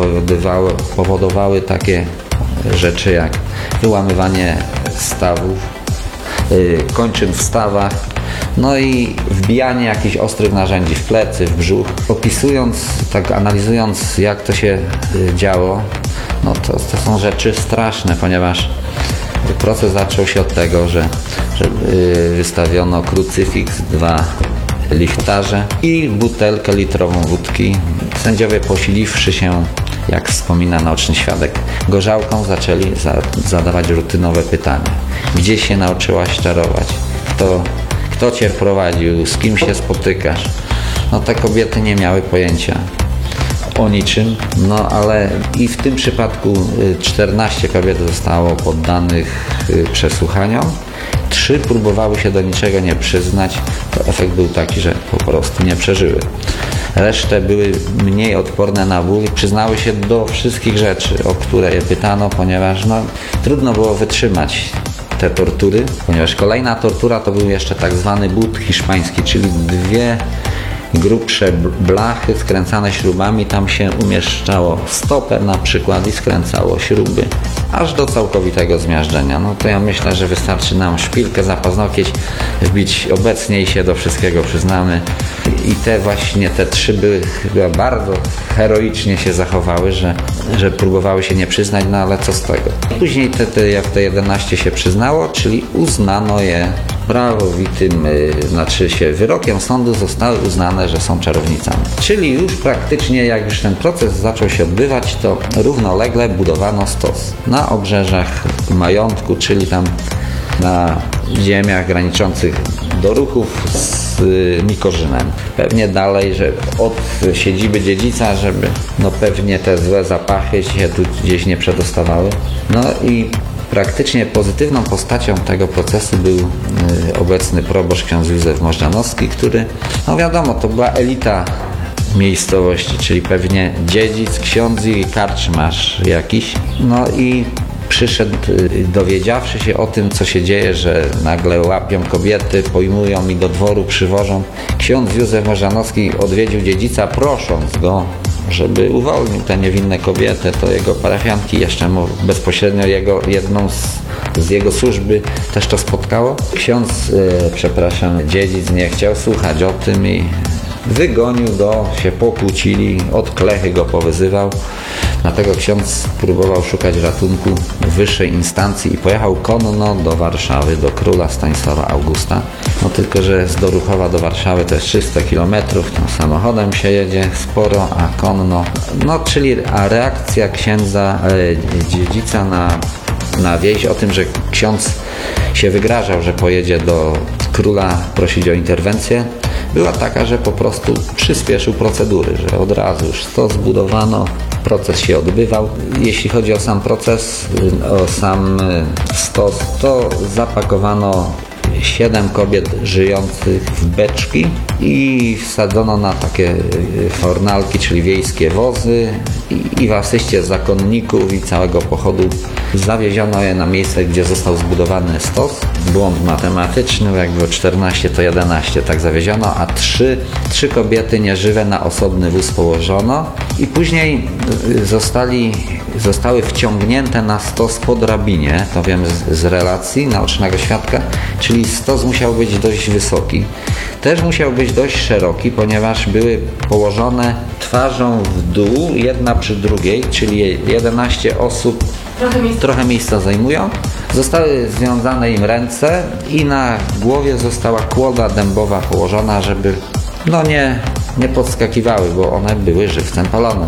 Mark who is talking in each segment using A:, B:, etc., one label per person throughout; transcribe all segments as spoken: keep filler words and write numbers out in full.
A: powodowały, powodowały takie rzeczy jak wyłamywanie stawów, yy, kończyn w stawach, no i wbijanie jakichś ostrych narzędzi w plecy, w brzuch. Opisując, tak analizując, jak to się yy, działo, no to, to są rzeczy straszne, ponieważ proces zaczął się od tego, że, że yy, wystawiono krucyfiks, dwa lichtarze i butelkę litrową wódki. Sędziowie, posiliwszy się, jak wspomina naoczny świadek, gorzałką, zaczęli za, zadawać rutynowe pytania. Gdzie się nauczyłaś czarować? Kto, kto cię prowadził? Z kim się spotykasz? No te kobiety nie miały pojęcia o niczym, no ale i w tym przypadku czternaście kobiet zostało poddanych przesłuchaniom. Trzy próbowały się do niczego nie przyznać, to efekt był taki, że po prostu nie przeżyły. Resztę były mniej odporne na ból i przyznały się do wszystkich rzeczy, o które je pytano, ponieważ no, trudno było wytrzymać te tortury, ponieważ kolejna tortura to był jeszcze tak zwany but hiszpański, czyli dwie grubsze blachy skręcane śrubami, tam się umieszczało stoper na przykład i skręcało śruby aż do całkowitego zmiażdżenia. No to ja myślę, że wystarczy nam szpilkę za paznokieć wbić obecnie i się do wszystkiego przyznamy. I te właśnie te trzy były chyba bardzo heroicznie się zachowały, że, że próbowały się nie przyznać, no ale co z tego. Później te, te, jak te jedenaście się przyznało, czyli uznano je prawowitym, yy, znaczy się wyrokiem sądu zostały uznane, że są czarownicami. Czyli już praktycznie jak już ten proces zaczął się odbywać, to równolegle budowano stos na obrzeżach majątku, czyli tam na ziemiach graniczących do ruchów z y, Mikorzynem. Pewnie dalej, że od siedziby dziedzica, żeby no pewnie te złe zapachy się tu gdzieś nie przedostawały. No i praktycznie pozytywną postacią tego procesu był y, obecny proboszcz ksiądz Józef Możdżanowski, który, no wiadomo, to była elita miejscowości, czyli pewnie dziedzic, ksiądz i karczmarz jakiś. No i przyszedł, dowiedziawszy się o tym, co się dzieje, że nagle łapią kobiety, pojmują i do dworu przywożą. Ksiądz Józef Możdżanowski odwiedził dziedzica, prosząc go, żeby uwolnił te niewinne kobiety. To jego parafianki, jeszcze mu bezpośrednio jego, jedną z, z jego służby też to spotkało. Ksiądz, e, przepraszam, dziedzic nie chciał słuchać o tym i wygonił go, się pokłócili, od klechy go powyzywał. Dlatego ksiądz próbował szukać ratunku w wyższej instancji i pojechał konno do Warszawy, do króla Stanisława Augusta. No tylko, że z Doruchowa do Warszawy to jest trzysta kilometrów, no samochodem się jedzie sporo, a konno. No czyli a reakcja księdza, e, dziedzica na, na wieść o tym, że ksiądz się wygrażał, że pojedzie do króla prosić o interwencję, była taka, że po prostu przyspieszył procedury, że od razu już to zbudowano, proces się odbywał. Jeśli chodzi o sam proces, o sam stos, to zapakowano siedem kobiet żyjących w beczki i wsadzono na takie fornalki, czyli wiejskie wozy i, i w asyście zakonników i całego pochodu zawieziono je na miejsce, gdzie został zbudowany stos. Błąd matematyczny, jak było czternaście, to jedenaście tak zawieziono, a trzy, trzy kobiety nieżywe na osobny wóz położono i później zostali, zostały wciągnięte na stos po drabinie, to wiem z, z relacji naocznego świadka, czyli stos musiał być dość wysoki. Też musiał być dość szeroki, ponieważ były położone twarzą w dół, jedna przy drugiej, czyli jedenaście osób trochę miejsca, trochę miejsca zajmują. Zostały związane im ręce i na głowie została kłoda dębowa położona, żeby no nie, nie podskakiwały, bo one były żywcem palone.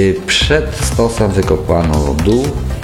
A: Przed stosem wykopano dół,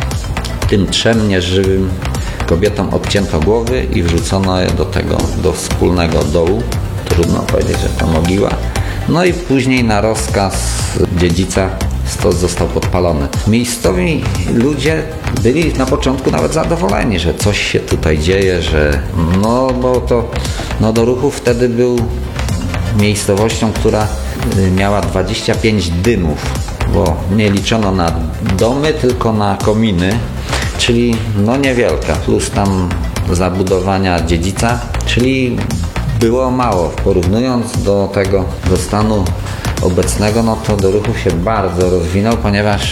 A: tym trzem nieżywym kobietom odcięto głowy i wrzucono je do tego, do wspólnego dołu. Trudno powiedzieć, że to mogiła. No i później na rozkaz dziedzica stos został podpalony. Miejscowi ludzie byli na początku nawet zadowoleni, że coś się tutaj dzieje, że no bo to no Doruchów wtedy był miejscowością, która miała dwadzieścia pięć dymów, bo nie liczono na domy, tylko na kominy, czyli no niewielka, plus tam zabudowania dziedzica, czyli było mało. Porównując do tego, do stanu obecnego, no to Doruchów się bardzo rozwinął, ponieważ